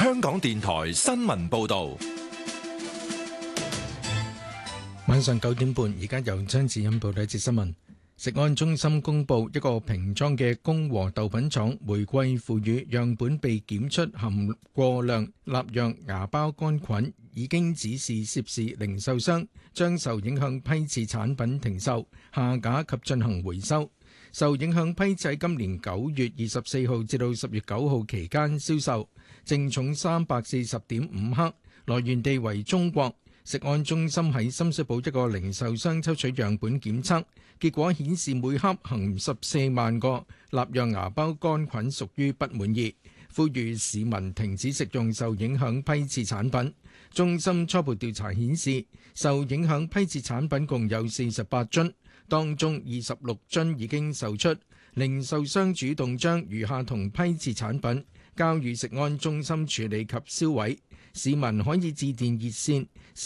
香港電台新聞報道。 晚上9點半，而家由張子欣報道一節新聞。食安中心公布，一個瓶裝嘅公和豆品廠玫瑰腐乳樣本被檢出含過量納樣芽孢桿菌，已經指示涉事零售商將受影響批次產品停售、下架及進行回收。受影響批次喺今年9月24號至到10月9號期間銷售，淨重340.5克，來源地為中國。食安中心喺深水埗一個零售商抽取樣本檢測，結果顯示每盒含14萬個納樣芽孢桿菌，屬於不滿意，呼籲市民停止食用受影響批次產品。中心初步調查顯示，受影響批次產品共有48樽，當中26樽已經售出，零售商主動將餘下同批次產品交予食安中心處理及銷毀。市民可以致電熱線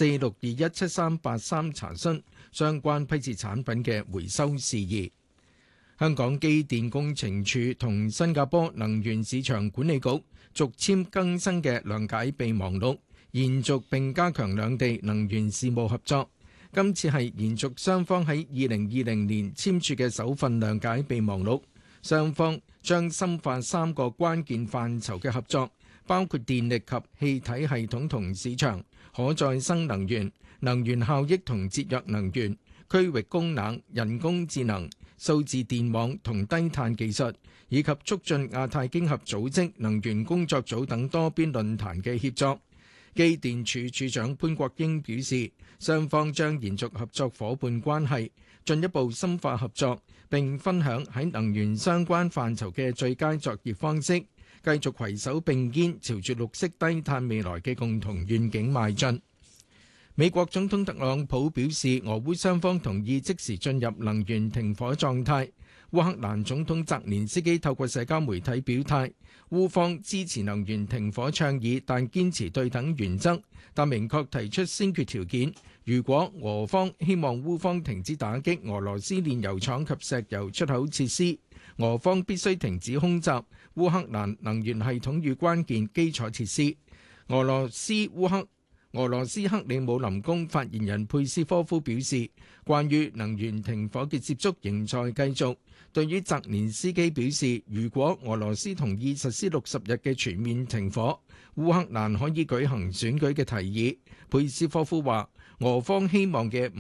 46217383查詢相關批次產品嘅回收事宜。香港機電工程署同新加坡能源市場管理局續簽更新嘅諒解備忘錄，延續並加強兩地能源事務合作。今次係延續雙方喺2020年簽署嘅首份諒解備忘錄，雙方將深化3個關鍵範疇嘅合作，包括電力及氣體系統同市場、可再生能源、能源效益同節約能源、區域供冷、人工智能、數字電網同低碳技術，以及促進亞太經合組織能源工作組等多邊論壇嘅協作。機電署署長潘國英表示，雙方將延續合作夥伴關係，進一步深化合作，並分享喺能源相關範疇嘅最佳作業方式，繼續攜手並肩朝住綠色低碳未來嘅共同願景邁進。美國總統特朗普表示，俄烏雙方同意即時進入能源停火狀態。烏克蘭總統澤連斯基透過社交媒體表態，烏方支持能源停火倡議，但堅持對等原則，但明確提出先決條件：如果俄方希望烏方停止打擊俄羅斯煉油廠及石油出口設施，俄方必須停止空襲烏克蘭能源系統與關鍵基礎設施。俄羅斯克里姆林宮發言人佩斯科夫表示，關於能源停火嘅接觸仍在繼續。對於澤連斯基表示，如果俄羅斯同意實施60日嘅全面停火，烏克蘭可以舉行選舉嘅提議，佩斯科夫話，俄方希望嘅